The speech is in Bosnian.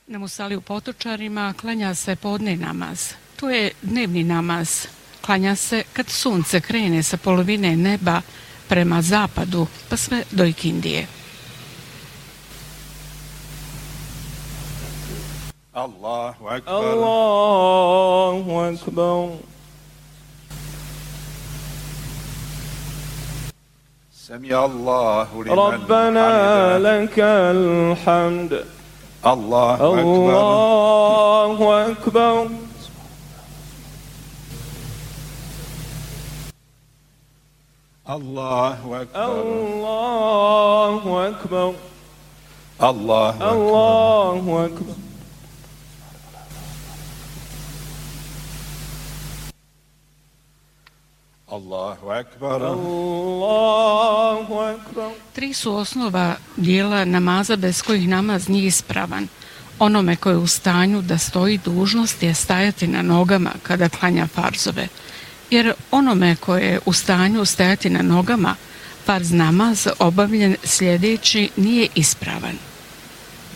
Na Musali u Potočarima klanja se podne namaz. To je dnevni namaz. Klanja se kad sunce krene sa polovine neba prema zapadu pa sve do ikindije. Allahu akbar. Allahu akbar. Sami Allahu liman Rabbana lakal hamd. Allahu akbar. Allahu akbar. Allahu akbar. Allahu akbar. Allahu akbar. Allahu akbar. Allahu akbar. Allahu akbar. Tri su osnova dijela namaza bez kojih namaz nije ispravan. Onome koji je u stanju da stoji, dužnost je stajati na nogama kada klanja farzove. Jer onome koje je u stanju stajati na nogama, farz namaz obavljen sljedeći nije ispravan.